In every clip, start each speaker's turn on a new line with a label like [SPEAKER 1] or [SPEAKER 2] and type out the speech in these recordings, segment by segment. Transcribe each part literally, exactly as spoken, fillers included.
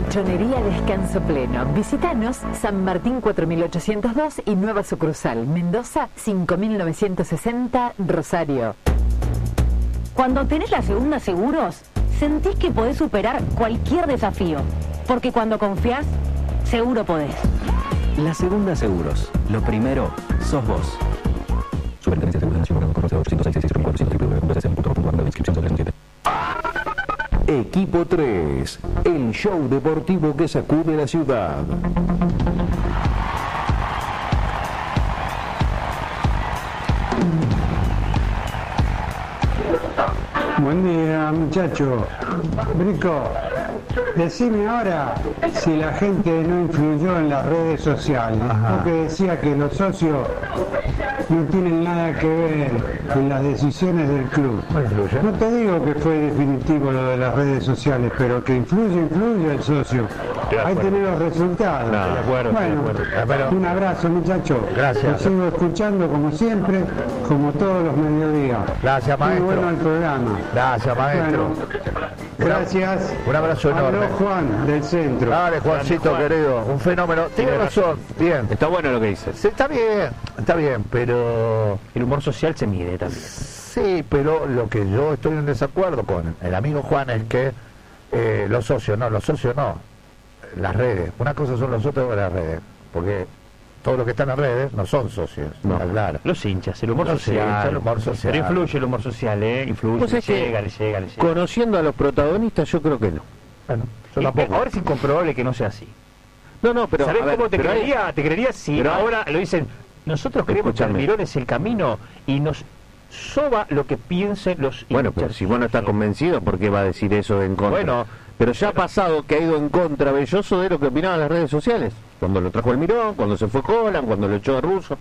[SPEAKER 1] Colchonería Descanso Pleno. Visítanos San Martín cuatro mil ochocientos dos y Nueva Sucursal, Mendoza cinco mil novecientos sesenta, Rosario.
[SPEAKER 2] Cuando tenés la Segunda Seguros, sentís que podés superar cualquier desafío. Porque cuando confiás, seguro podés.
[SPEAKER 3] La Segunda Seguros. Lo primero, sos vos. Superintendencia de Seguros Nacional, ochocientos seis, seiscientos cuarenta y cuatro, w w w punto b c c punto com punto a r, inscripción sobre siete.
[SPEAKER 4] Equipo tres, el show deportivo que sacude la ciudad.
[SPEAKER 5] Buen día, muchacho. Brico, decime ahora si la gente no influyó en las redes sociales. Porque decía que los socios no tienen nada que ver en las decisiones del club. No te digo que fue definitivo lo de las redes sociales, pero que influye, influye el socio. Ahí tenés los resultados.
[SPEAKER 6] No, de acuerdo,
[SPEAKER 5] bueno,
[SPEAKER 6] de acuerdo.
[SPEAKER 5] Un abrazo, muchacho.
[SPEAKER 6] Gracias.
[SPEAKER 5] Lo sigo escuchando como siempre, como todos los mediodías.
[SPEAKER 6] Gracias, maestro.
[SPEAKER 5] Muy bueno el programa.
[SPEAKER 6] Gracias, maestro.
[SPEAKER 5] Bueno, gracias.
[SPEAKER 6] Un abrazo enorme.
[SPEAKER 5] Habló Juan, del centro.
[SPEAKER 6] Dale, Juancito,
[SPEAKER 7] Juan.
[SPEAKER 6] querido. Un fenómeno. Tiene razón. Bien.
[SPEAKER 7] Está bueno lo que dices.
[SPEAKER 6] Sí, está bien. Está bien, pero...
[SPEAKER 7] El humor social se mide también.
[SPEAKER 6] Sí, pero lo que yo estoy en desacuerdo con el amigo Juan es que eh, los socios, no, los socios no. Las redes. Una cosa son los socios de las redes. Porque todos los que están en redes no son socios.
[SPEAKER 7] No,
[SPEAKER 6] claro.
[SPEAKER 7] Los hinchas, el humor
[SPEAKER 6] Los
[SPEAKER 7] social.
[SPEAKER 6] hinchas, el humor social.
[SPEAKER 7] Pero influye el humor social, ¿eh? Influye,
[SPEAKER 4] Pues
[SPEAKER 7] le
[SPEAKER 4] es que,
[SPEAKER 7] llega, le llega, le llega.
[SPEAKER 4] Conociendo a los protagonistas, yo creo que no.
[SPEAKER 6] Bueno, yo
[SPEAKER 7] Y,
[SPEAKER 6] tampoco.
[SPEAKER 7] ahora es incomprobable que no sea así.
[SPEAKER 4] No, no, pero.
[SPEAKER 7] ¿Sabés
[SPEAKER 4] a ver,
[SPEAKER 7] cómo te
[SPEAKER 4] pero hay-
[SPEAKER 7] creería? Te creería si
[SPEAKER 4] pero hay-
[SPEAKER 7] ahora lo dicen. Nosotros creemos que
[SPEAKER 4] Escúchame.
[SPEAKER 7] Almirón es el camino y nos soba lo que piensen los
[SPEAKER 4] Bueno,
[SPEAKER 7] hinchas.
[SPEAKER 4] pero si vos no estás convencido, ¿por qué va a decir eso de en contra?
[SPEAKER 7] Bueno,
[SPEAKER 4] pero ya ha pasado que ha ido en contra Belloso de lo que opinaban las redes sociales. Cuando lo trajo Almirón, cuando se fue Colan, cuando lo echó a Russo.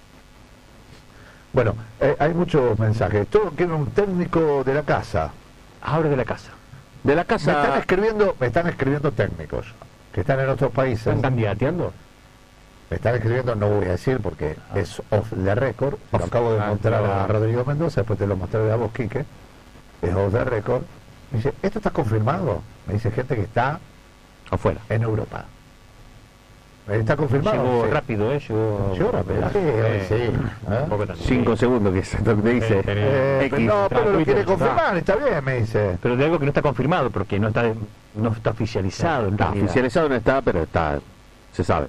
[SPEAKER 6] Bueno, eh, hay muchos mensajes. Todo quiere un técnico de la casa.
[SPEAKER 7] ahora de la casa.
[SPEAKER 4] De la
[SPEAKER 6] Me están
[SPEAKER 4] casa.
[SPEAKER 6] escribiendo, me están escribiendo técnicos que están en otros países.
[SPEAKER 7] ¿Están candidateando?
[SPEAKER 6] Me están escribiendo, no voy a decir porque es off the record. Lo acabo de
[SPEAKER 7] Ah,
[SPEAKER 6] mostrar
[SPEAKER 7] no.
[SPEAKER 6] a Rodrigo Mendoza, después te lo mostraré a vos, Quique. Es off the record. Me dice, ¿esto está confirmado? Me dice gente que está
[SPEAKER 4] Afuera.
[SPEAKER 6] en Europa. ¿Está confirmado?
[SPEAKER 7] Llegó
[SPEAKER 6] Sí.
[SPEAKER 7] rápido, ¿eh? Llegó,
[SPEAKER 6] Llegó rápido, sí,
[SPEAKER 7] Eh,
[SPEAKER 6] sí. ¿eh?
[SPEAKER 7] un poco también.
[SPEAKER 4] Cinco segundos que es lo que te dice.
[SPEAKER 7] Eh,
[SPEAKER 6] Eh,
[SPEAKER 4] X.
[SPEAKER 6] no, pero lo
[SPEAKER 7] Twitter,
[SPEAKER 6] quiere
[SPEAKER 7] ya
[SPEAKER 6] confirmar, está bien, me dice.
[SPEAKER 7] Pero de algo que no está confirmado, porque no está no está oficializado en
[SPEAKER 4] Está
[SPEAKER 7] realidad.
[SPEAKER 4] oficializado no está, pero está. Se sabe.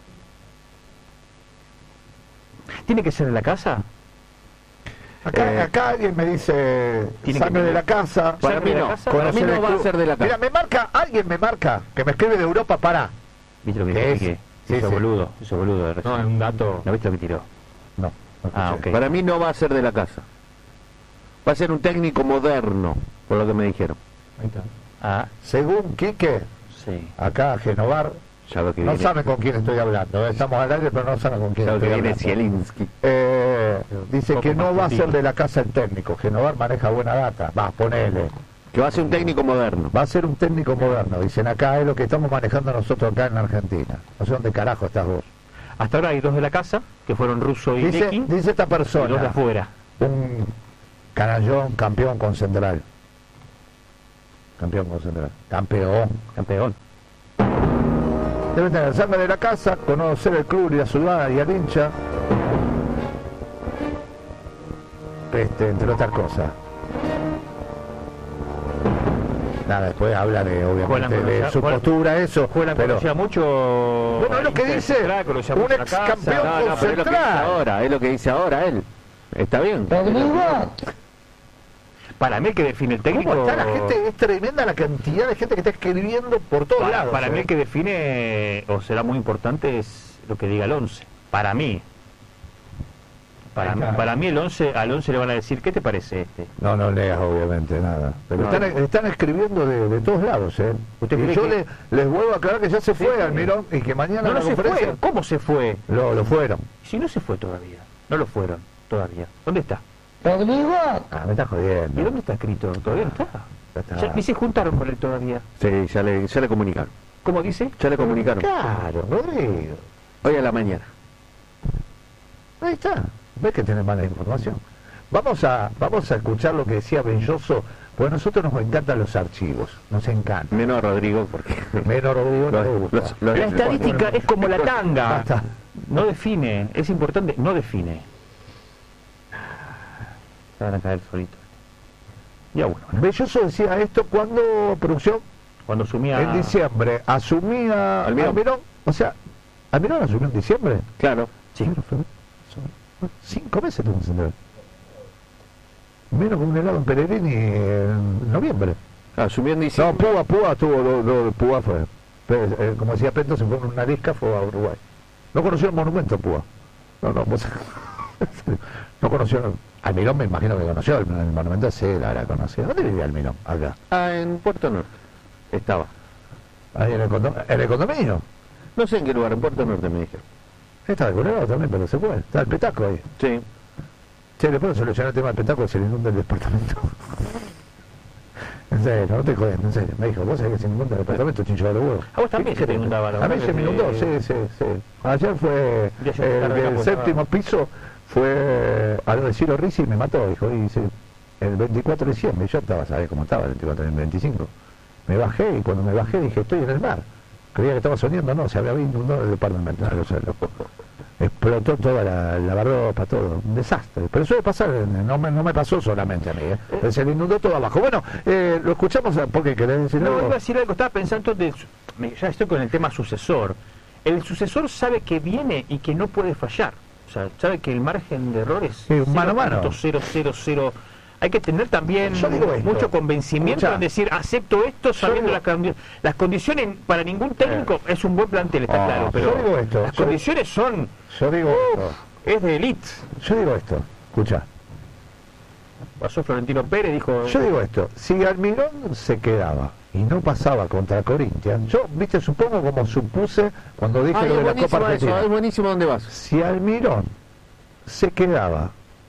[SPEAKER 7] ¿Tiene que ser en la casa?
[SPEAKER 6] Acá,
[SPEAKER 4] Eh,
[SPEAKER 6] acá alguien me dice
[SPEAKER 7] tiene
[SPEAKER 6] sangre
[SPEAKER 7] que-
[SPEAKER 6] de la casa.
[SPEAKER 4] Para
[SPEAKER 7] ¿Sangre
[SPEAKER 4] mí
[SPEAKER 7] de la
[SPEAKER 4] no.
[SPEAKER 7] casa?
[SPEAKER 4] Para mí
[SPEAKER 6] conocer
[SPEAKER 4] no
[SPEAKER 6] el
[SPEAKER 4] va a
[SPEAKER 6] club.
[SPEAKER 4] ser de la
[SPEAKER 6] Mira,
[SPEAKER 4] casa.
[SPEAKER 6] me marca, alguien me marca, que me escribe de Europa, para.
[SPEAKER 7] ¿Viste lo que
[SPEAKER 6] ¿Qué
[SPEAKER 7] dijo
[SPEAKER 6] es?
[SPEAKER 7] Quique?
[SPEAKER 6] Sí,
[SPEAKER 7] Hizo
[SPEAKER 6] sí.
[SPEAKER 7] boludo, hizo boludo. de recién.
[SPEAKER 8] No, es un dato.
[SPEAKER 7] ¿No viste lo que tiró?
[SPEAKER 6] No, no
[SPEAKER 7] Ah,
[SPEAKER 6] escuché.
[SPEAKER 7] ok.
[SPEAKER 4] Para mí no va a ser de la casa. Va a ser un técnico moderno, por lo que me dijeron.
[SPEAKER 8] Ahí está.
[SPEAKER 7] Ah,
[SPEAKER 6] Según Quique,
[SPEAKER 7] sí.
[SPEAKER 6] acá Genovar,
[SPEAKER 4] Ya lo que
[SPEAKER 6] no
[SPEAKER 4] viene.
[SPEAKER 6] saben con quién estoy hablando. ¿eh? Estamos al aire, pero no saben con quién
[SPEAKER 4] Ya lo que
[SPEAKER 6] estoy
[SPEAKER 4] viene
[SPEAKER 6] hablando.
[SPEAKER 4] Zielinski.
[SPEAKER 6] Eh, dice
[SPEAKER 7] Un
[SPEAKER 6] que
[SPEAKER 7] poco
[SPEAKER 6] no
[SPEAKER 7] más
[SPEAKER 6] va a ser
[SPEAKER 7] justito.
[SPEAKER 6] de la casa el técnico. Genovar maneja buena data. Va, ponele.
[SPEAKER 4] Que va a ser un técnico moderno.
[SPEAKER 6] Va a ser un técnico moderno. Dicen acá, es lo que estamos manejando nosotros acá en Argentina. No sé dónde carajo estás vos.
[SPEAKER 7] Hasta ahora hay dos de la casa, que fueron Russo y
[SPEAKER 6] Dice,
[SPEAKER 7] Lekin,
[SPEAKER 6] dice esta
[SPEAKER 7] y dos de
[SPEAKER 6] persona,
[SPEAKER 7] afuera.
[SPEAKER 6] un canallón campeón con Central. Campeón con Central. Campeón.
[SPEAKER 7] Campeón.
[SPEAKER 6] Debe tener sangre de la casa, conocer el club y la ciudad y al hincha. Este, entre otras cosas. Nada, después habla de, obviamente,
[SPEAKER 7] Juegan
[SPEAKER 6] de
[SPEAKER 7] conocía-
[SPEAKER 6] su
[SPEAKER 7] Juegan-
[SPEAKER 6] postura, eso.
[SPEAKER 7] Juegan
[SPEAKER 6] pero,
[SPEAKER 7] conocía mucho.
[SPEAKER 6] bueno, es lo que
[SPEAKER 7] hincha de
[SPEAKER 6] dice
[SPEAKER 7] Central, conocía
[SPEAKER 6] un
[SPEAKER 7] mucho la
[SPEAKER 6] ex
[SPEAKER 7] casa.
[SPEAKER 6] campeón
[SPEAKER 4] No,
[SPEAKER 6] con
[SPEAKER 4] no, pero es lo que dice
[SPEAKER 6] Central.
[SPEAKER 4] ahora, es lo que dice ahora él. Está bien.
[SPEAKER 7] Para mí el que define el técnico.
[SPEAKER 6] ¿Cómo está la gente? Es tremenda la cantidad de gente que está escribiendo por todos
[SPEAKER 7] Para,
[SPEAKER 6] lados.
[SPEAKER 7] para mí
[SPEAKER 6] ¿eh?
[SPEAKER 7] el que define, o será muy importante, es lo que diga el once. Para mí. Para,
[SPEAKER 8] Ahí
[SPEAKER 7] mí-
[SPEAKER 8] está.
[SPEAKER 7] para mí el once, al once le van a decir, ¿qué te parece este?
[SPEAKER 6] No, no leas obviamente nada. Pero
[SPEAKER 7] No.
[SPEAKER 6] están, están escribiendo de, de todos lados, ¿eh?
[SPEAKER 7] ¿Usted
[SPEAKER 6] Y
[SPEAKER 7] cree
[SPEAKER 6] yo
[SPEAKER 7] que-
[SPEAKER 6] le- les vuelvo a aclarar que ya se fue
[SPEAKER 7] Sí.
[SPEAKER 6] Almirón y que mañana
[SPEAKER 7] No,
[SPEAKER 6] en
[SPEAKER 7] no
[SPEAKER 6] la
[SPEAKER 7] se
[SPEAKER 6] conferencia
[SPEAKER 7] fue. ¿Cómo se fue?
[SPEAKER 6] Lo, lo fueron.
[SPEAKER 7] Si no se fue todavía. No lo fueron todavía. ¿Dónde está?
[SPEAKER 6] Ah, me está jodiendo.
[SPEAKER 7] ¿Y dónde está escrito? ¿Todavía no está?
[SPEAKER 6] Ya está.
[SPEAKER 7] Ya- ni se juntaron con él todavía.
[SPEAKER 4] Sí, ya le, ya le comunicaron.
[SPEAKER 7] ¿Cómo dice?
[SPEAKER 4] Ya le comunicaron.
[SPEAKER 6] Claro, Rodrigo.
[SPEAKER 4] Hoy a la mañana.
[SPEAKER 6] Ahí está. ¿Ves que tiene mala información? Vamos a, vamos a escuchar lo que decía Belloso Porque a nosotros nos encantan los archivos, nos encantan.
[SPEAKER 4] Menos a Rodrigo, porque...
[SPEAKER 6] Menos Rodrigo no
[SPEAKER 4] Los-
[SPEAKER 6] le gusta.
[SPEAKER 4] los- los-
[SPEAKER 7] La estadística es como la tanga.
[SPEAKER 6] Basta.
[SPEAKER 7] No define, es importante, no define. Se van a caer solitos. Ya bueno,
[SPEAKER 6] Belloso decía esto cuando producción
[SPEAKER 7] cuando asumía...
[SPEAKER 6] en diciembre asumía
[SPEAKER 4] Almirón.
[SPEAKER 6] Almirón. O sea, Almirón asumió en diciembre.
[SPEAKER 4] Claro.
[SPEAKER 7] Sí.
[SPEAKER 6] Enero, febrero, marzo, cinco meses tuvo que entrar. Menos que un helado en Pellegrini en noviembre.
[SPEAKER 4] Asumió en
[SPEAKER 6] No,
[SPEAKER 4] diciembre.
[SPEAKER 6] Púa, Púa tuvo, do- do- Púa fue. Pero, eh, como decía Pento, se fue en una disca, fue a Uruguay. No conoció el monumento, Púa. No, no, vos- no conoció. Almirón me imagino que conoció el, el monumento, sí, la habrá conocido. ¿Dónde vivía Almirón? Acá.
[SPEAKER 4] Ah, en Puerto Norte. Estaba.
[SPEAKER 6] Ahí en el, condo- en el condominio.
[SPEAKER 4] No sé en qué lugar, en Puerto Norte me dijeron.
[SPEAKER 6] Está el colorado también, pero se fue. Está el petaco ahí.
[SPEAKER 4] Sí.
[SPEAKER 6] Che, ¿le puedo solucionar el tema del petaco? Se le inunda el departamento. En serio, no te jodes, en serio. Me dijo, vos sabés que se inunda el departamento, chincho de los huevos.
[SPEAKER 7] A vos también se te inundaba la
[SPEAKER 6] A mí
[SPEAKER 7] verdad
[SPEAKER 6] se me
[SPEAKER 7] que-
[SPEAKER 6] inundó, sí, sí, sí. Ayer fue
[SPEAKER 7] Ya yo
[SPEAKER 6] el,
[SPEAKER 7] estaba
[SPEAKER 6] el
[SPEAKER 7] acá,
[SPEAKER 6] séptimo piso, fue al decirlo Rizzi y me mató, dijo, y dice, el veinticuatro de diciembre, yo estaba, ¿sabés cómo estaba? El veinticuatro y el veinticinco. Me bajé y cuando me bajé dije, estoy en el mar. Creía que estaba soñando, no, se había inundado el departamento. No, o sea, lo- explotó toda la lavarropa, todo, un desastre. Pero suele pasar, no me, no me pasó solamente a mí, ¿eh? Se le inundó todo abajo. Bueno, eh, lo escuchamos porque querés decir
[SPEAKER 7] No,
[SPEAKER 6] algo.
[SPEAKER 7] iba a decir algo, estaba pensando, de, me- ya estoy con el tema sucesor. El sucesor sabe que viene y que no puede fallar. O sea, sabe que el margen de error es
[SPEAKER 6] Sí, un mano a mano.
[SPEAKER 7] cero punto cero cero. Hay que tener también
[SPEAKER 6] Yo digo esto.
[SPEAKER 7] mucho convencimiento
[SPEAKER 6] Escuchá.
[SPEAKER 7] en decir, acepto esto sabiendo
[SPEAKER 6] digo-
[SPEAKER 7] las, condi- las condiciones. Para ningún técnico es un buen plantel, está
[SPEAKER 6] Oh,
[SPEAKER 7] claro, pero
[SPEAKER 6] yo digo esto,
[SPEAKER 7] las
[SPEAKER 6] yo-
[SPEAKER 7] condiciones son,
[SPEAKER 6] Yo digo esto,
[SPEAKER 7] es de elite.
[SPEAKER 6] yo digo esto, escucha.
[SPEAKER 7] Pasó Florentino Pérez, dijo,
[SPEAKER 6] Yo digo esto, si Almirón se quedaba y no pasaba contra Corinthians, yo, viste, supongo como supuse cuando dije
[SPEAKER 4] Ay,
[SPEAKER 6] lo
[SPEAKER 4] es
[SPEAKER 6] de la Copa
[SPEAKER 4] buenísimo eso,
[SPEAKER 6] Argentina.
[SPEAKER 4] es buenísimo donde vas.
[SPEAKER 6] Si Almirón se quedaba,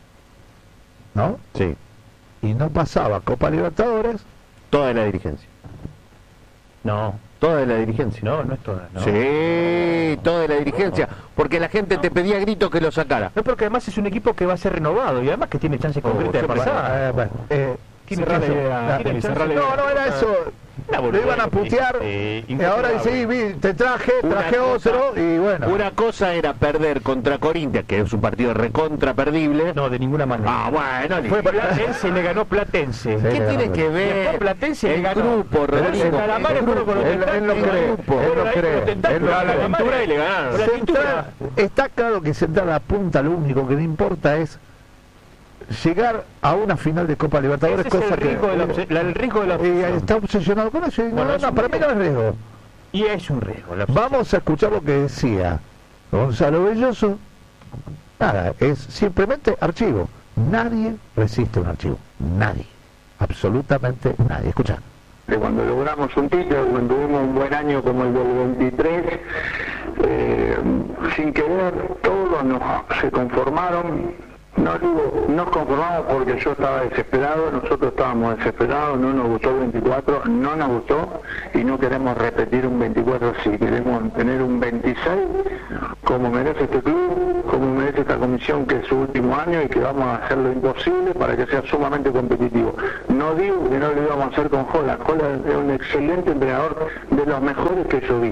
[SPEAKER 6] ¿no?
[SPEAKER 4] Sí.
[SPEAKER 6] Y no pasaba Copa Libertadores,
[SPEAKER 4] Toda la dirigencia.
[SPEAKER 7] no,
[SPEAKER 4] Toda la dirigencia.
[SPEAKER 7] no, no es toda, no.
[SPEAKER 4] Sí, toda la dirigencia. Porque la gente te pedía gritos que lo sacara.
[SPEAKER 7] No, porque además es un equipo que va a ser renovado y además que tiene chances concretas de
[SPEAKER 6] bueno,
[SPEAKER 7] pasar.
[SPEAKER 6] eh, bueno, eh,
[SPEAKER 7] Tiene
[SPEAKER 6] sí,
[SPEAKER 7] chances-
[SPEAKER 6] sí,
[SPEAKER 7] tiene
[SPEAKER 6] la-
[SPEAKER 7] chances-
[SPEAKER 6] no, no era eso.
[SPEAKER 7] Una
[SPEAKER 6] Lo
[SPEAKER 7] boludez,
[SPEAKER 6] iban a putear
[SPEAKER 7] eh,
[SPEAKER 6] y ahora dice, sí, vi, te traje,
[SPEAKER 4] Una
[SPEAKER 6] traje
[SPEAKER 4] cosa-
[SPEAKER 6] otro y bueno.
[SPEAKER 4] Una cosa era perder contra Corinthians, que es un partido recontra perdible.
[SPEAKER 7] No, de ninguna manera.
[SPEAKER 4] Ah, bueno,
[SPEAKER 7] Fue
[SPEAKER 4] le-
[SPEAKER 7] Platense, le ganó Platense.
[SPEAKER 6] Sí.
[SPEAKER 4] ¿Qué
[SPEAKER 6] le
[SPEAKER 4] tiene
[SPEAKER 6] ganó.
[SPEAKER 4] que ver?
[SPEAKER 7] Después Platense le
[SPEAKER 4] el
[SPEAKER 7] ganó.
[SPEAKER 4] grupo,
[SPEAKER 7] Pero
[SPEAKER 4] Rodrigo?
[SPEAKER 7] el Calamares
[SPEAKER 4] El
[SPEAKER 7] fueron con los
[SPEAKER 6] Él- él no
[SPEAKER 7] tentáculos,
[SPEAKER 6] cree,
[SPEAKER 7] el
[SPEAKER 6] él
[SPEAKER 7] grupo.
[SPEAKER 6] no
[SPEAKER 7] Fueron ahí con
[SPEAKER 6] cree,
[SPEAKER 7] los tentáculos,
[SPEAKER 6] él no
[SPEAKER 7] a la
[SPEAKER 6] cree.
[SPEAKER 7] pintura y le ganaron.
[SPEAKER 6] Central-
[SPEAKER 7] La pintura.
[SPEAKER 6] está claro que Central apunta, lo único que le importa es llegar a una final de Copa Libertadores,
[SPEAKER 7] Ese es
[SPEAKER 6] cosa
[SPEAKER 7] el
[SPEAKER 6] que
[SPEAKER 7] riesgo de la obse- la- el riesgo de la
[SPEAKER 6] y
[SPEAKER 7] obsesión.
[SPEAKER 6] está obsesionado con eso y no,
[SPEAKER 7] Bueno,
[SPEAKER 6] no,
[SPEAKER 7] es
[SPEAKER 6] no,
[SPEAKER 7] un
[SPEAKER 6] para mí no es riesgo.
[SPEAKER 7] Y es un riesgo. la obsesión.
[SPEAKER 6] Vamos a escuchar lo que decía Gonzalo Belloso. Nada, es simplemente archivo. Nadie resiste un archivo. Nadie. Absolutamente nadie. Escucha.
[SPEAKER 8] De cuando logramos un título, cuando tuvimos un buen año como el del veintitrés, eh, sin querer todos nos, se conformaron. No digo, nos conformamos porque yo estaba desesperado, nosotros estábamos desesperados, no nos gustó el veinticuatro, no nos gustó y no queremos repetir un veinticuatro así, queremos tener un veintiséis como merece este club, como merece esta comisión que es su último año y que vamos a hacer lo imposible para que sea sumamente competitivo. No digo que no lo íbamos a hacer con Holland, Holland es un excelente entrenador, de los mejores que yo vi,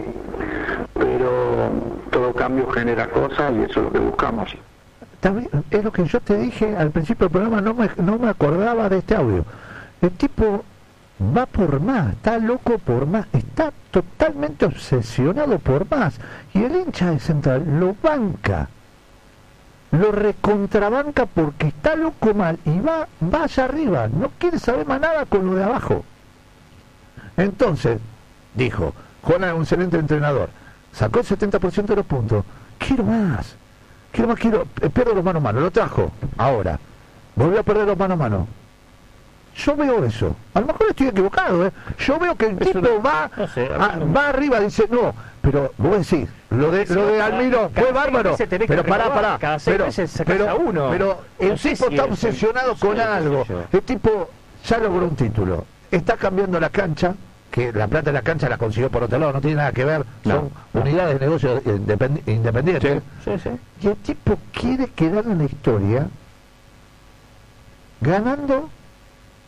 [SPEAKER 8] pero todo cambio genera cosas y eso es lo que buscamos.
[SPEAKER 6] También, es lo que yo te dije al principio del programa, no me, no me acordaba de este audio. El tipo va por más, está loco por más, está totalmente obsesionado por más. Y el hincha de Central lo banca, lo recontrabanca porque está loco mal y va, va allá arriba, no quiere saber más nada con lo de abajo. Entonces, dijo, Juan es un excelente entrenador, sacó el setenta por ciento de los puntos, quiero más. Quiero más, quiero, eh, pierdo los mano a mano, lo trajo, ahora, volvió a perder los mano a mano. Yo veo eso, a lo mejor estoy equivocado, ¿eh? Yo veo que el
[SPEAKER 7] Es
[SPEAKER 6] tipo
[SPEAKER 7] una-
[SPEAKER 6] va,
[SPEAKER 7] no sé, a
[SPEAKER 6] a-
[SPEAKER 7] mí no-
[SPEAKER 6] va arriba, dice, no, pero vos decís, lo de, lo de Almirón
[SPEAKER 7] cada
[SPEAKER 6] fue
[SPEAKER 7] seis
[SPEAKER 6] bárbaro,
[SPEAKER 7] meses tenés que
[SPEAKER 6] pero pará,
[SPEAKER 7] renovar,
[SPEAKER 6] pará,
[SPEAKER 7] cada seis
[SPEAKER 6] pero,
[SPEAKER 7] meses sacás
[SPEAKER 6] pero,
[SPEAKER 7] a uno.
[SPEAKER 6] pero el
[SPEAKER 7] No sé
[SPEAKER 6] tipo
[SPEAKER 7] si
[SPEAKER 6] está
[SPEAKER 7] es-
[SPEAKER 6] obsesionado
[SPEAKER 7] no sé,
[SPEAKER 6] con
[SPEAKER 7] qué sé
[SPEAKER 6] algo,
[SPEAKER 7] yo.
[SPEAKER 6] el tipo ya logró un título, está cambiando la cancha, que la plata de la cancha la consiguió por otro lado, no tiene nada que ver, son
[SPEAKER 4] No,
[SPEAKER 6] unidades de negocio independ- independientes.
[SPEAKER 7] Sí, sí.
[SPEAKER 6] Y el tipo quiere quedar en la historia ganando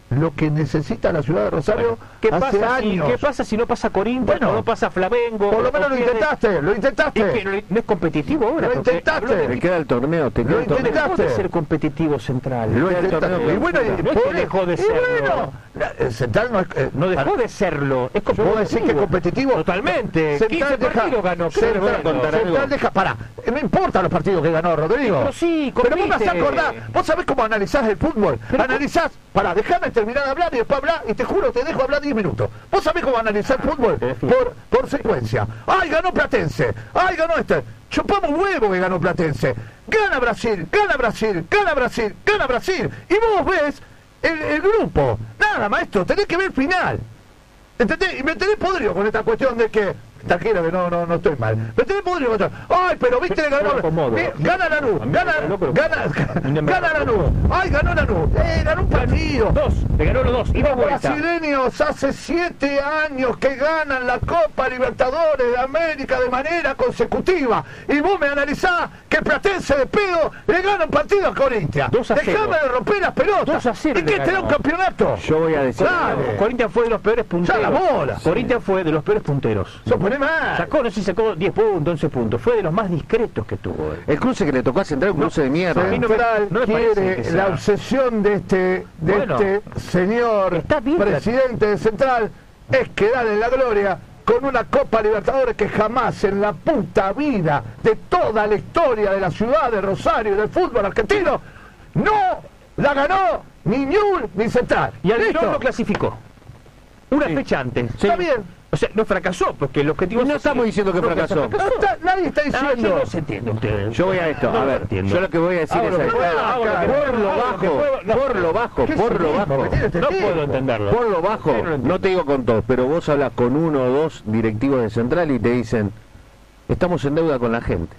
[SPEAKER 6] lo que necesita la ciudad de Rosario
[SPEAKER 7] ¿Qué
[SPEAKER 6] hace
[SPEAKER 7] pasa, si,
[SPEAKER 6] años.
[SPEAKER 7] ¿Qué pasa si no pasa Corinthians,
[SPEAKER 6] Bueno,
[SPEAKER 7] o no pasa Flamengo?
[SPEAKER 6] Por lo
[SPEAKER 7] o
[SPEAKER 6] menos lo
[SPEAKER 7] pierde-
[SPEAKER 6] intentaste, lo intentaste.
[SPEAKER 7] Es que no, no es competitivo ahora.
[SPEAKER 6] Lo
[SPEAKER 7] porque
[SPEAKER 6] intentaste.
[SPEAKER 7] habló de-
[SPEAKER 4] Te queda el torneo, te queda
[SPEAKER 6] Lo
[SPEAKER 4] el torneo.
[SPEAKER 6] intentaste.
[SPEAKER 7] Dejó de ser competitivo Central.
[SPEAKER 6] Lo
[SPEAKER 4] Queda el
[SPEAKER 6] intentaste.
[SPEAKER 4] torneo
[SPEAKER 6] Y bueno, y,
[SPEAKER 7] No es que
[SPEAKER 6] por-
[SPEAKER 7] dejó de
[SPEAKER 6] y
[SPEAKER 7] serlo.
[SPEAKER 6] bueno, la- el Central no es... eh,
[SPEAKER 7] No dejó
[SPEAKER 6] para-
[SPEAKER 7] de serlo. Es
[SPEAKER 6] ¿Puedo decir que es competitivo?
[SPEAKER 7] Totalmente.
[SPEAKER 6] Central
[SPEAKER 7] quince
[SPEAKER 6] deja-
[SPEAKER 7] partidos ganó. creo que
[SPEAKER 6] Central,
[SPEAKER 7] ganó.
[SPEAKER 4] contar algo.
[SPEAKER 6] Central deja... Pará, no importa los partidos que ganó Rodrigo.
[SPEAKER 7] Pero sí,
[SPEAKER 6] Pero vos me
[SPEAKER 7] compite.
[SPEAKER 6] hacés acordar, vos sabés cómo analizás el fútbol.
[SPEAKER 7] Pero-
[SPEAKER 6] Analizás, pará, déjame terminar de hablar y después hablar, y te juro, te dejo hablar diez minutos. Vos sabés cómo analizar el fútbol por, por secuencia. ¡Ay, ganó Platense! ¡Ay, ganó este! Chupamos huevo que ganó Platense. Gana Brasil, gana Brasil, gana Brasil, gana Brasil. Y vos ves el, el grupo. Nada, maestro, tenés que ver el final. ¿Entendés? Y me tenés podrido con esta cuestión de que... Tranquilo que no, no, no estoy mal. Me tenés podrido con esto. ¡Ay, pero viste que ganó!
[SPEAKER 7] Me acomodo.
[SPEAKER 6] Eh, Gana Lanús, gana,
[SPEAKER 7] loco.
[SPEAKER 6] gana, gana Lanús. ¡Ay, ganó Lanús! ¡Eh, ganó un partido!
[SPEAKER 7] Dos. Le ganó los dos. Y de
[SPEAKER 6] Los
[SPEAKER 7] vuelta.
[SPEAKER 6] brasileños hace siete años que ganan la Copa Libertadores de América de manera consecutiva. Y vos me analizás que Platense de pedo le gana un partido a Corinthians.
[SPEAKER 7] dos a cero.
[SPEAKER 6] Dejame de romper las pelotas.
[SPEAKER 7] dos a cero
[SPEAKER 6] ¿Y
[SPEAKER 7] le
[SPEAKER 6] que te da un
[SPEAKER 7] ganó.
[SPEAKER 6] campeonato?
[SPEAKER 4] Yo voy a decir.
[SPEAKER 6] Dale.
[SPEAKER 7] Corinthians fue de los peores punteros.
[SPEAKER 6] Ya la bola.
[SPEAKER 7] Corinthians fue de los peores punteros.
[SPEAKER 6] Sos poné más.
[SPEAKER 7] Sacó, no sé si sacó diez puntos, once puntos. Fue de los más discretos que tuvo. él.
[SPEAKER 4] El cruce que le tocó a Central, un cruce de mierda.
[SPEAKER 7] a mí no me-
[SPEAKER 6] Central
[SPEAKER 7] no me parece
[SPEAKER 6] quiere
[SPEAKER 7] que sea-
[SPEAKER 6] la obsesión de este, de
[SPEAKER 7] Bueno,
[SPEAKER 6] este señor
[SPEAKER 7] está bien,
[SPEAKER 6] presidente de Central es quedar en la gloria con una Copa Libertadores que jamás en la puta vida de toda la historia de la ciudad de Rosario y del fútbol argentino no la ganó ni Ñul ni Central.
[SPEAKER 7] Y al
[SPEAKER 6] ¿Listo?
[SPEAKER 7] Girón lo clasificó. Una fecha antes.
[SPEAKER 6] Está bien.
[SPEAKER 7] O sea, no fracasó, porque el objetivo...
[SPEAKER 4] Y no
[SPEAKER 7] es-
[SPEAKER 4] estamos diciendo que
[SPEAKER 7] no,
[SPEAKER 4] fracasó.
[SPEAKER 6] No está- nadie está
[SPEAKER 7] Ah, yo
[SPEAKER 6] diciendo.
[SPEAKER 7] no se entiende usted.
[SPEAKER 4] Yo voy a esto,
[SPEAKER 7] No
[SPEAKER 4] a
[SPEAKER 7] lo
[SPEAKER 4] ver,
[SPEAKER 7] entiendo.
[SPEAKER 4] yo lo que voy a decir
[SPEAKER 7] Hago
[SPEAKER 4] es
[SPEAKER 7] lo que
[SPEAKER 4] esto.
[SPEAKER 7] puedo, hago lo que
[SPEAKER 4] Por
[SPEAKER 7] puedo,
[SPEAKER 4] lo
[SPEAKER 7] hago lo que
[SPEAKER 4] bajo,
[SPEAKER 7] puedo, no.
[SPEAKER 4] por lo bajo,
[SPEAKER 6] ¿Qué
[SPEAKER 4] por lo
[SPEAKER 6] cinismo
[SPEAKER 4] bajo.
[SPEAKER 6] que tiene este
[SPEAKER 7] No
[SPEAKER 6] tipo?
[SPEAKER 7] puedo entenderlo.
[SPEAKER 4] Por lo bajo,
[SPEAKER 7] Yo no lo entiendo.
[SPEAKER 4] no te digo con todos, pero vos hablas con uno o dos directivos de Central y te dicen, estamos en deuda con la gente.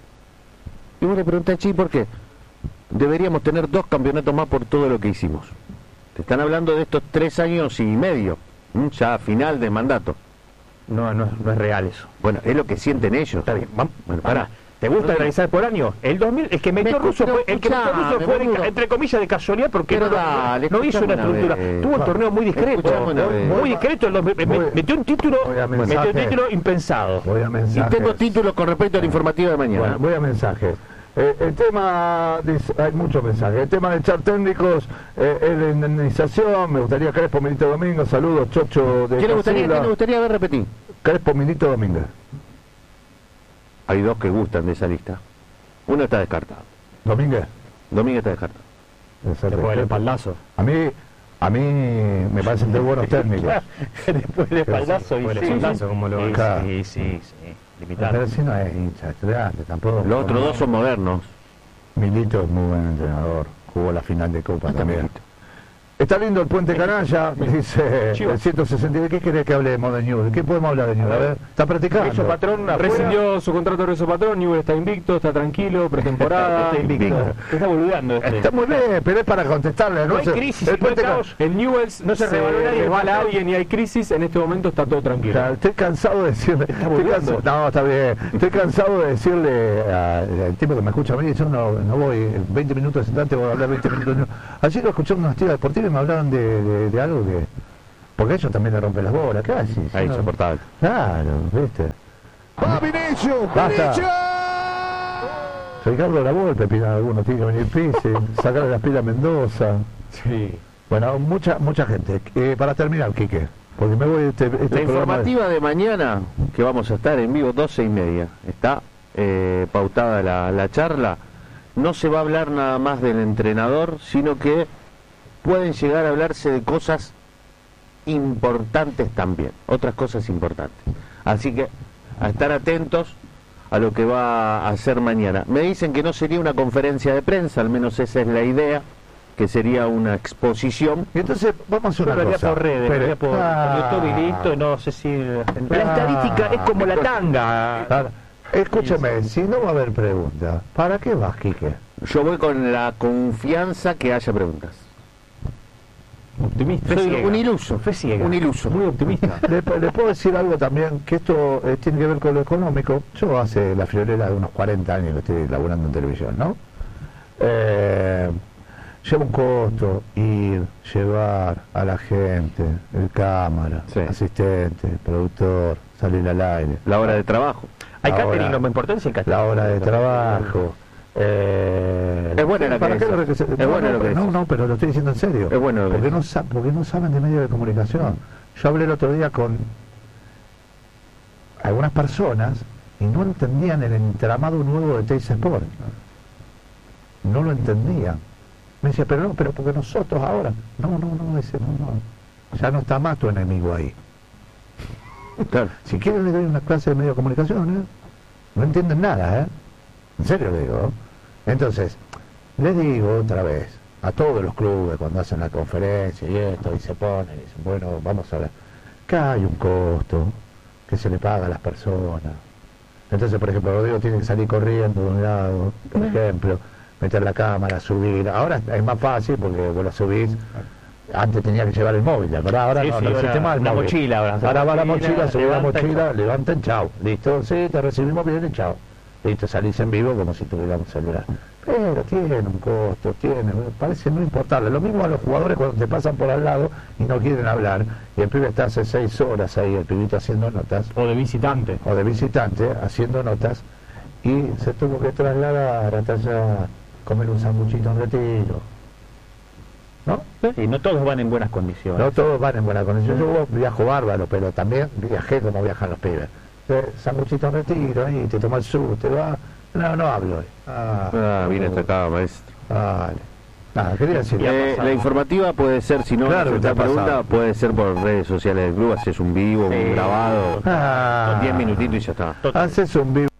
[SPEAKER 4] Y vos le preguntás, chi, ¿por qué? Deberíamos tener dos campeonatos más por todo lo que hicimos. Te están hablando de estos tres años y medio, ¿m? ya a final de mandato.
[SPEAKER 7] No, no, no es real eso.
[SPEAKER 4] Bueno, es lo que sienten ellos.
[SPEAKER 7] Está bien, vamos.
[SPEAKER 4] Bueno,
[SPEAKER 7] Pará.
[SPEAKER 4] pará.
[SPEAKER 7] ¿Te gusta
[SPEAKER 4] No,
[SPEAKER 7] analizar por año? El dos mil, el que metió
[SPEAKER 4] Me
[SPEAKER 7] Russo
[SPEAKER 4] escuchó,
[SPEAKER 7] fue, el que metió
[SPEAKER 4] escuchame,
[SPEAKER 7] Russo fue de,
[SPEAKER 4] boludo.
[SPEAKER 7] ca- entre comillas de casualidad porque
[SPEAKER 4] Pero
[SPEAKER 7] no,
[SPEAKER 4] dale,
[SPEAKER 7] no hizo una
[SPEAKER 4] escuchame una
[SPEAKER 7] estructura.
[SPEAKER 4] vez.
[SPEAKER 7] Tuvo un torneo muy discreto.
[SPEAKER 4] Escuchame una vez.
[SPEAKER 7] Muy discreto. el dos mil, me-
[SPEAKER 6] Voy-
[SPEAKER 7] metió un título,
[SPEAKER 6] voy a
[SPEAKER 7] metió un
[SPEAKER 6] mensaje.
[SPEAKER 7] título impensado.
[SPEAKER 6] Voy a
[SPEAKER 4] Y
[SPEAKER 6] mensajes.
[SPEAKER 4] tengo títulos con respecto al informativo de mañana.
[SPEAKER 6] Bueno, voy a mensajes. Eh, el tema, dice- hay muchos mensajes. El tema de echar técnicos, eh, es la indemnización. Me gustaría Crespo, Milito Domínguez. Saludos, Chocho de
[SPEAKER 4] ¿Qué le gustaría,
[SPEAKER 6] Casula.
[SPEAKER 4] qué le gustaría ver repetir?
[SPEAKER 6] Crespo, Milito Domínguez.
[SPEAKER 4] Hay dos que gustan de esa lista. Uno está descartado.
[SPEAKER 6] Domínguez.
[SPEAKER 4] Domínguez está descartado.
[SPEAKER 6] Ese
[SPEAKER 9] Después del
[SPEAKER 6] respeto.
[SPEAKER 9] espaldazo.
[SPEAKER 6] A mí, a mí me parecen de buenos técnicos.
[SPEAKER 7] Después de espaldazo y
[SPEAKER 9] Fue el
[SPEAKER 7] sí,
[SPEAKER 9] espaldazo,
[SPEAKER 7] sí.
[SPEAKER 9] como lo
[SPEAKER 7] Sí,
[SPEAKER 6] acá.
[SPEAKER 7] sí, sí, sí. Limitado.
[SPEAKER 6] Pero si no es hincha, estudiante, tampoco.
[SPEAKER 4] Los otros dos son modernos.
[SPEAKER 6] Milito es muy buen entrenador. Jugó la final de Copa
[SPEAKER 4] Está
[SPEAKER 6] también.
[SPEAKER 4] Milito.
[SPEAKER 6] Está lindo el puente canalla, dice
[SPEAKER 7] Chivas.
[SPEAKER 6] el ciento sesenta y nueve. ¿Qué querés que hablemos de Newell? ¿Qué podemos hablar de Newell? A ver, está practicando.
[SPEAKER 7] Eso, patrón, afuera.
[SPEAKER 9] Rescindió su contrato de Rezo Patrón, Newell está invicto, está tranquilo, pretemporada.
[SPEAKER 7] Está invicto. Te está boludeando este.
[SPEAKER 6] Está muy bien, pero es para contestarle.
[SPEAKER 7] No hay
[SPEAKER 6] sé,
[SPEAKER 7] crisis,
[SPEAKER 6] el
[SPEAKER 7] no hay
[SPEAKER 6] puente
[SPEAKER 7] caos.
[SPEAKER 6] Ca-
[SPEAKER 9] El Newell's
[SPEAKER 7] No se
[SPEAKER 9] se
[SPEAKER 7] revaló nadie,
[SPEAKER 9] resbala
[SPEAKER 7] patrón.
[SPEAKER 9] alguien y hay crisis, en este momento está todo
[SPEAKER 6] O
[SPEAKER 9] tranquilo.
[SPEAKER 6] sea, estoy cansado de decirle. Estoy
[SPEAKER 7] boludeando.
[SPEAKER 6] cansado, no, está bien. Estoy cansado de decirle a- al tipo que me escucha a mí, yo no, no voy veinte minutos sentante, voy a hablar veinte minutos. No. Ayer lo escuché en una actividad deportiva y me hablaron de, de, de algo que. Porque ellos también le rompen las bolas, casi.
[SPEAKER 4] Ah, insoportable.
[SPEAKER 6] Claro, viste.
[SPEAKER 10] ¡Va Vinicius!
[SPEAKER 6] Basta.
[SPEAKER 10] ¡Vinicius!
[SPEAKER 6] Ricardo La Volpe, opinan algunos, tiene que venir Pizzi, sacarle las pilas a Mendoza.
[SPEAKER 9] Sí.
[SPEAKER 6] Bueno, mucha mucha gente. Eh, para terminar, Quique, porque me voy este, este
[SPEAKER 4] La
[SPEAKER 6] programa de-
[SPEAKER 4] informativa de mañana, que vamos a estar en vivo, doce y media, está eh, pautada la, la charla. No se va a hablar nada más del entrenador, sino que pueden llegar a hablarse de cosas importantes también, otras cosas importantes. Así que a estar atentos a lo que va a hacer mañana. Me dicen que no sería una conferencia de prensa, al menos esa es la idea, que sería una exposición.
[SPEAKER 6] Y entonces, vamos a hacer
[SPEAKER 7] Yo
[SPEAKER 6] una
[SPEAKER 7] lo haría
[SPEAKER 6] cosa.
[SPEAKER 7] por redes, lo
[SPEAKER 6] Pero-
[SPEAKER 7] haría por,
[SPEAKER 6] Ah.
[SPEAKER 7] por YouTube y listo, no sé si... La
[SPEAKER 6] Ah.
[SPEAKER 7] estadística es como la tanga.
[SPEAKER 6] Claro. Escúcheme, si no va a haber preguntas, ¿para qué vas, Quique?
[SPEAKER 4] Yo voy con la confianza que haya preguntas.
[SPEAKER 9] Optimista.
[SPEAKER 4] Soy
[SPEAKER 7] ciega.
[SPEAKER 4] un iluso,
[SPEAKER 7] Fe ciega.
[SPEAKER 4] un iluso.
[SPEAKER 9] Muy optimista.
[SPEAKER 6] Le, le puedo decir algo también, que esto eh, tiene que ver con lo económico. Yo hace la friolera de unos cuarenta años que estoy laburando en televisión, ¿no? Eh, lleva un costo ir, llevar a la gente, el cámara,
[SPEAKER 4] Sí.
[SPEAKER 6] asistente, productor, salir al aire.
[SPEAKER 4] La hora de trabajo.
[SPEAKER 7] Hay
[SPEAKER 6] La
[SPEAKER 7] catering,
[SPEAKER 6] hora-
[SPEAKER 7] lo más importante es el catering.
[SPEAKER 6] La hora de trabajo. Eh,
[SPEAKER 4] Es buena la
[SPEAKER 6] ¿para
[SPEAKER 4] que
[SPEAKER 6] qué
[SPEAKER 4] dices.
[SPEAKER 6] lo que se-
[SPEAKER 4] Es
[SPEAKER 6] no,
[SPEAKER 4] buena
[SPEAKER 6] no,
[SPEAKER 4] lo que
[SPEAKER 6] no,
[SPEAKER 4] dices.
[SPEAKER 6] no, pero lo estoy diciendo en serio.
[SPEAKER 4] Es bueno lo que
[SPEAKER 6] porque no,
[SPEAKER 4] dices.
[SPEAKER 6] sa- porque no saben de medios de comunicación. Yo hablé el otro día con algunas personas y no entendían el entramado nuevo de Teis Sport. No lo entendían. Me decía, pero no, pero porque nosotros ahora. No, no, no, dice, no, no. Ya no está más tu enemigo ahí.
[SPEAKER 4] Claro.
[SPEAKER 6] Si quieren le doy una clase de medio de comunicación, ¿eh? No entienden nada, ¿eh? En serio le digo. Entonces, les digo otra vez, a todos los clubes cuando hacen la conferencia y esto, y se ponen, y dicen, bueno, vamos a ver, que hay un costo que se le paga a las personas. Entonces, por ejemplo, Rodrigo tiene que salir corriendo de un lado, por ejemplo, meter la cámara, subir. Ahora es más fácil porque vos la subís. Antes tenía que llevar el móvil, ¿verdad? Ahora
[SPEAKER 7] Sí,
[SPEAKER 6] no,
[SPEAKER 7] sí,
[SPEAKER 6] no
[SPEAKER 7] ahora
[SPEAKER 6] existe más el
[SPEAKER 7] la
[SPEAKER 6] móvil.
[SPEAKER 7] mochila, ahora.
[SPEAKER 6] Ahora va la
[SPEAKER 7] Mochila,
[SPEAKER 6] mochila, sube la
[SPEAKER 7] levanta y
[SPEAKER 6] mochila,
[SPEAKER 7] chao.
[SPEAKER 6] levanten, chao. Listo, sí, te recibimos bien y chao. Listo, salís en vivo como si tuviéramos celular. Pero tiene un costo, tiene, parece no importarle. Lo mismo a los jugadores cuando te pasan por al lado y no quieren hablar. Y el pibe está hace seis horas ahí, el pibito haciendo notas,
[SPEAKER 7] O de visitante.
[SPEAKER 6] o de visitante, haciendo notas, y se tuvo que trasladar hasta allá, comer un sanguchito en Retiro. ¿No?
[SPEAKER 7] Y no todos van en buenas condiciones.
[SPEAKER 6] No todos van en buena condición. Yo viajo bárbaro, pero también viajé como viajan los pibes. Eh, sanguchito en Retiro, ahí te toma el sur, te va. No, no hablo hoy. Ah,
[SPEAKER 4] Ah, viene hasta acá, maestro.
[SPEAKER 6] Vale. Nada, quería decir.
[SPEAKER 4] Eh, la informativa puede ser, si no,
[SPEAKER 6] Claro
[SPEAKER 4] la
[SPEAKER 6] que te ha
[SPEAKER 4] pregunta
[SPEAKER 6] pasado.
[SPEAKER 4] puede ser por redes sociales del club, haces un vivo,
[SPEAKER 7] Sí.
[SPEAKER 4] un grabado,
[SPEAKER 6] Ah,
[SPEAKER 4] con diez minutitos y ya está.
[SPEAKER 6] haces un vivo.